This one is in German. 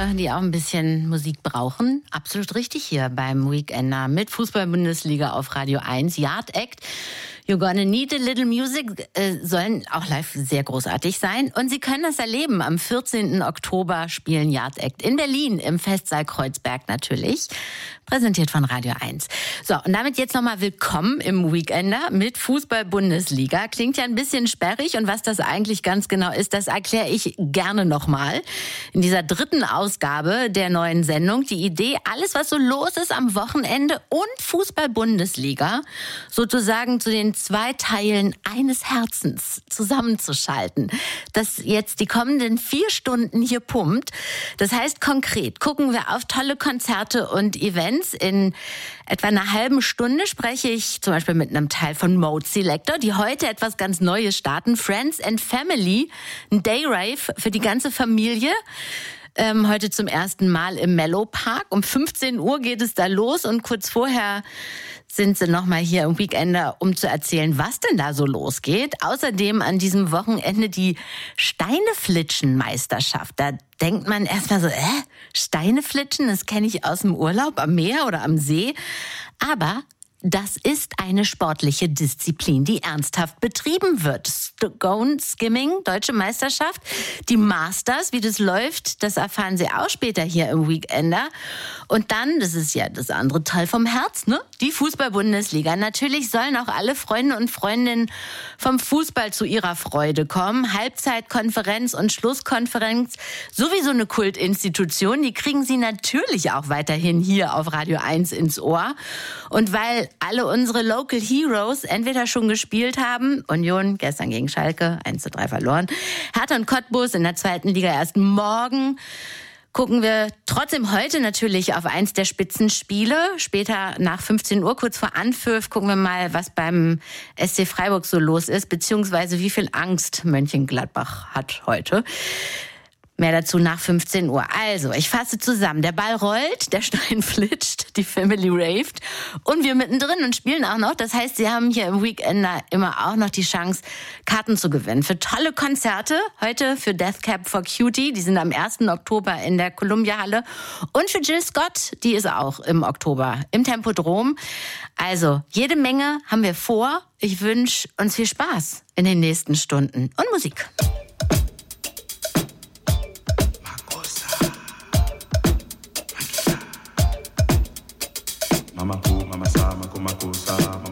Leute, die auch ein bisschen Musik brauchen. Absolut richtig hier beim Weekender mit Fußball-Bundesliga auf Radio 1. Yard Act. You're Gonna Need a Little Music sollen auch live sehr großartig sein. Und Sie können das erleben. Am 14. Oktober spielen Yard Act in Berlin im Festsaal Kreuzberg natürlich. Präsentiert von Radio 1. So, und damit jetzt nochmal willkommen im Weekender mit Fußball-Bundesliga. Klingt ja ein bisschen sperrig und was das eigentlich ganz genau ist, das erkläre ich gerne nochmal. In dieser dritten Ausgabe der neuen Sendung die Idee, alles was so los ist am Wochenende und Fußball-Bundesliga sozusagen zu den zwei Teilen eines Herzens zusammenzuschalten. Das jetzt die kommenden 4 Stunden hier pumpt. Das heißt konkret, gucken wir auf tolle Konzerte und Events. In etwa einer halben Stunde spreche ich zum Beispiel mit einem Teil von Mode Selector, die heute etwas ganz Neues starten. Friends and Family, ein Day-Rave für die ganze Familie. Heute zum ersten Mal im Mellow Park. Um 15 Uhr geht es da los und kurz vorher sind sie nochmal hier im Weekender, um zu erzählen, was denn da so losgeht. Außerdem an diesem Wochenende die Steineflitschen-Meisterschaft. Da denkt man erstmal so, Steineflitschen, das kenne ich aus dem Urlaub am Meer oder am See. Aber das ist eine sportliche Disziplin, die ernsthaft betrieben wird. Stone Skimming, deutsche Meisterschaft. Die Masters, wie das läuft, das erfahren Sie auch später hier im Weekender. Und dann, das ist ja das andere Teil vom Herz, ne? Die Fußball-Bundesliga. Natürlich sollen auch alle Freunde und Freundinnen vom Fußball zu ihrer Freude kommen. Halbzeitkonferenz und Schlusskonferenz, sowieso eine Kultinstitution, die kriegen Sie natürlich auch weiterhin hier auf Radio 1 ins Ohr. Und weil alle unsere Local Heroes entweder schon gespielt haben, Union gestern gegen Schalke, 1:3 verloren, Hertha und Cottbus in der 2. Liga erst morgen, gucken wir trotzdem heute natürlich auf eins der Spitzenspiele. Später nach 15 Uhr, kurz vor Anpfiff, gucken wir mal, was beim SC Freiburg so los ist, beziehungsweise wie viel Angst Mönchengladbach hat heute. Mehr dazu nach 15 Uhr. Also, ich fasse zusammen. Der Ball rollt, der Stein flitscht, die Family raved und wir mittendrin und spielen auch noch. Das heißt, Sie haben hier im Weekender immer auch noch die Chance, Karten zu gewinnen für tolle Konzerte. Heute für Death Cab for Cutie, die sind am 1. Oktober in der Columbia-Halle. Und für Jill Scott, die ist auch im Oktober im Tempodrom. Also, jede Menge haben wir vor. Ich wünsche uns viel Spaß in den nächsten Stunden und Musik. Mama ku, mama sa, maku, maku sa,